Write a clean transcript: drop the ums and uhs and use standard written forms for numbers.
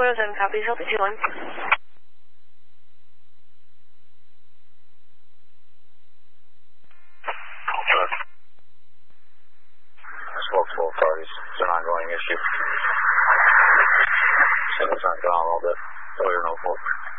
107 copies. Help me 21. Multiple authorities. It's an ongoing issue. Signal's not gone a little bit. So we don't know.